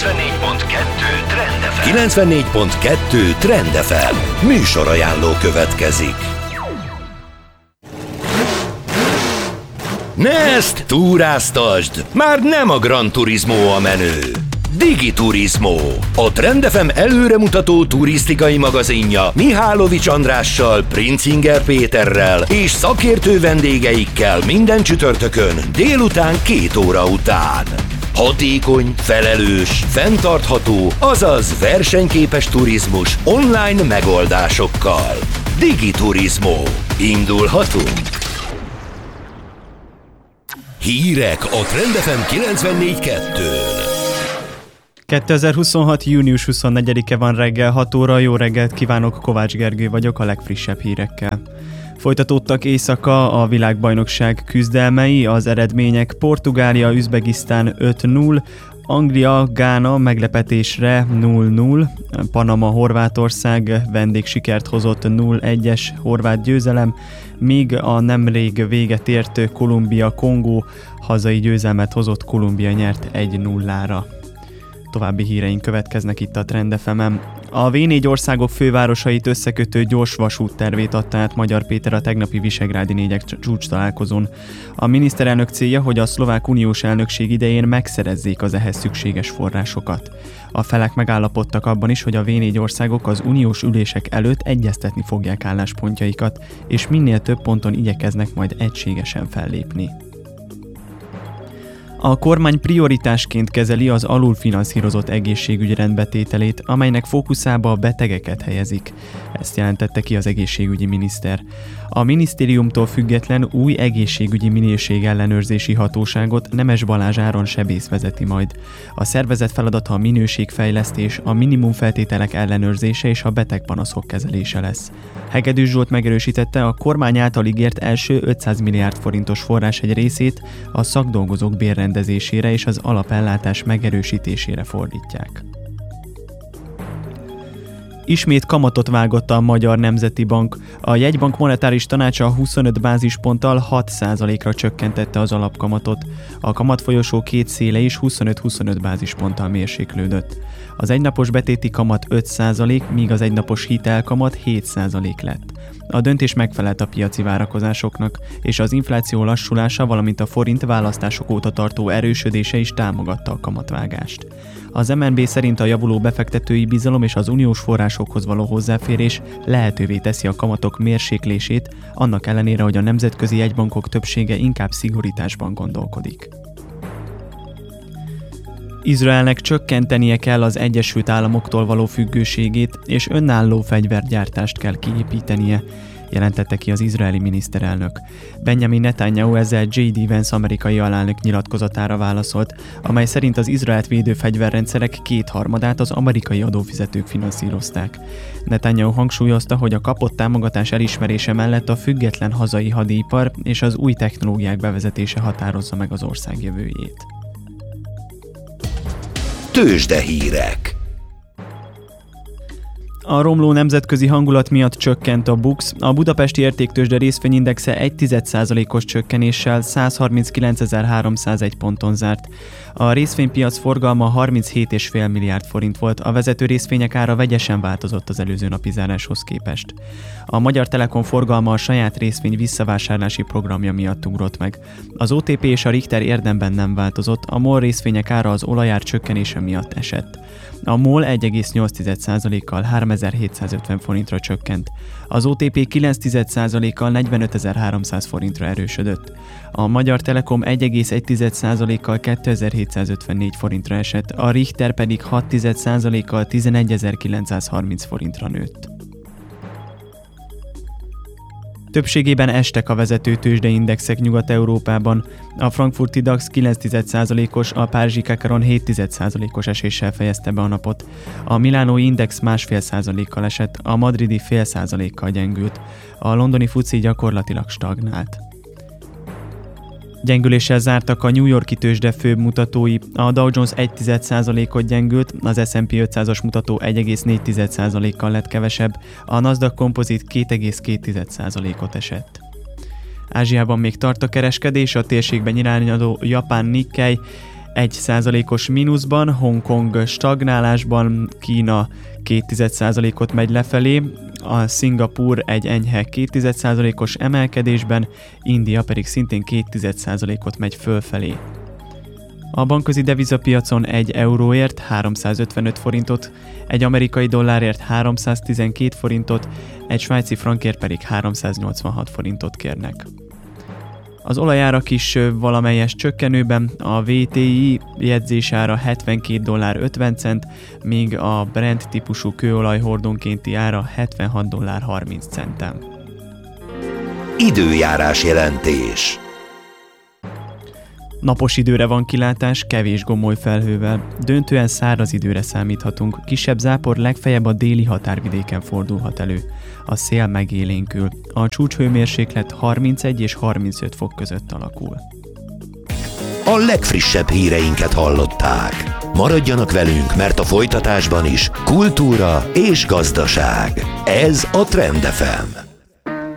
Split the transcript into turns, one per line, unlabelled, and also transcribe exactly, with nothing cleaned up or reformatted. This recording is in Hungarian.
kilencvennégy pont kettő Trend ef em.
kilencvennégy pont kettő Trend ef em. Műsorajánló következik. Ne ezt túráztasd! Már nem a Gran Turismo a menő. Digiturismo, a Trend ef em előremutató turisztikai magazinja Mihálovics Andrással, Princinger Péterrel és szakértő vendégeikkel minden csütörtökön délután két óra után. Hatékony, felelős, fenntartható, azaz versenyképes turizmus online megoldásokkal. Digiturismo. Indulhatunk! Hírek a Trend ef em kilencvennégy kettőn.
kétezer-huszonhat. június huszonnegyedike van reggel hat óra, jó reggelt kívánok, Kovács Gergő vagyok a legfrissebb hírekkel. Folytatódtak éjszaka a világbajnokság küzdelmei, az eredmények: Portugália, Üzbegisztán öt null, Anglia, Gána meglepetésre nulla null, Panama, Horvátország vendégsikert hozott nulla egyes horvát győzelem, míg a nemrég véget ért Kolumbia, Kongó hazai győzelmet hozott, Kolumbia nyert egy nullára. További híreink következnek itt a Trend ef em-en. A vé négy országok fővárosait összekötő gyors vasút tervét adta át Magyar Péter a tegnapi visegrádi négyek csúcs találkozón. A miniszterelnök célja, hogy a szlovák uniós elnökség idején megszerezzék az ehhez szükséges forrásokat. A felek megállapodtak abban is, hogy a vé négy országok az uniós ülések előtt egyeztetni fogják álláspontjaikat, és minél több ponton igyekeznek majd egységesen fellépni. A kormány prioritásként kezeli az alulfinanszírozott egészségügy rendbetételét, amelynek fókuszába a betegeket helyezik. Ezt jelentette ki az egészségügyi miniszter. A minisztériumtól független új egészségügyi minőségellenőrzési hatóságot Nemes Balázs Áron sebész vezeti majd. A szervezet feladata a minőségfejlesztés, a minimumfeltételek ellenőrzése és a betegpanaszok kezelése lesz. Hegedűs Zsolt megerősítette, a kormány által ígért első ötszáz milliárd forintos forrás egy részét a szakdolgozók bérrendezésére és az alapellátás megerősítésére fordítják. Ismét kamatot vágott a Magyar Nemzeti Bank. A jegybank monetáris tanácsa huszonöt bázisponttal hat százalékra csökkentette az alapkamatot. A kamatfolyosó két széle is huszonöt-huszonöt bázisponttal mérséklődött. Az egynapos betéti kamat öt százalék, míg az egynapos hitelkamat hét százalék lett. A döntés megfelelt a piaci várakozásoknak, és az infláció lassulása, valamint a forint választások óta tartó erősödése is támogatta a kamatvágást. Az em en bé szerint a javuló befektetői bizalom és az uniós forrásokhoz való hozzáférés lehetővé teszi a kamatok mérséklését, annak ellenére, hogy a nemzetközi jegybankok többsége inkább szigorításban gondolkodik. Izraelnek csökkentenie kell az Egyesült Államoktól való függőségét, és önálló fegyvergyártást kell kiépítenie, jelentette ki az izraeli miniszterelnök. Benjamin Netanyahu ezzel jé dé Vance amerikai alelnök nyilatkozatára válaszolt, amely szerint az Izraelt védő fegyverrendszerek kétharmadát az amerikai adófizetők finanszírozták. Netanyahu hangsúlyozta, hogy a kapott támogatás elismerése mellett a független hazai hadipar és az új technológiák bevezetése határozza meg az ország jövőjét.
Tőzsdehírek.
A romló nemzetközi hangulat miatt csökkent a BUX, a budapesti értéktőzsde részvényindexe egy tized százalékos csökkenéssel százharminckilencezer-háromszázegy ponton zárt. A részvénypiac forgalma harminchét egész öt milliárd forint volt, a vezető részvények ára vegyesen változott az előző napi záráshoz képest. A Magyar Telekom forgalma a saját részvény visszavásárlási programja miatt ugrott meg. Az o té pé és a Richter érdemben nem változott, a MOL részvények ára az olajár csökkenése miatt esett. A MOL egy egész nyolc százalékkal háromezer-hétszázötven forintra csökkent. Az o té pé kilenc százalékkal negyvenötezer-háromszáz forintra erősödött. A Magyar Telekom egy egész egy százalékkal kétezer-hétszázötvennégy forintra esett, a Richter pedig hat százalékkal tizenegyezer-kilencszázharminc forintra nőtt. Többségében estek a vezető tőzsdeindexek Nyugat-Európában. A frankfurti DAX kilenc százalékos, a párizsi Kakaron hét százalékos eséssel fejezte be a napot. A milánói index másfél százalékkal esett, a madridi fél százalékkal gyengült. A londoni fuci gyakorlatilag stagnált. Gyengüléssel zártak a New York-i tőzsde főbb mutatói, a Dow Jones egy százalékot gyengült, az es and pé ötszázas mutató egy egész négy százalékkal lett kevesebb, a Nasdaq Composite két egész két százalékot esett. Ázsiában még tart a kereskedés, a térségben irányadó japán Nikkei egy százalékos mínuszban, Hongkong stagnálásban, Kína két százalékot megy lefelé, a Szingapúr egy enyhe két százalékos emelkedésben, India pedig szintén két százalékot megy fölfelé. A bankközi devizapiacon egy euróért háromszázötvenöt forintot, egy amerikai dollárért háromszáztizenkét forintot, egy svájci frankért pedig háromszáznyolcvanhat forintot kérnek. Az olajárak is valamelyes csökkenőben, a vé té i jegyzésára hetvenkét dollár ötven cent, míg a Brent típusú kőolaj hordónkénti ára hetvenhat dollár harminc centen.
Időjárás jelentés.
Napos időre van kilátás, kevés gomoly felhővel. Döntően száraz időre számíthatunk, kisebb zápor legfeljebb a déli határvidéken fordulhat elő. A szél megélénkül. A csúcshőmérséklet harmincegy és harmincöt fok között alakul.
A legfrissebb híreinket hallották. Maradjanak velünk, mert a folytatásban is kultúra és gazdaság. Ez a Trend ef em.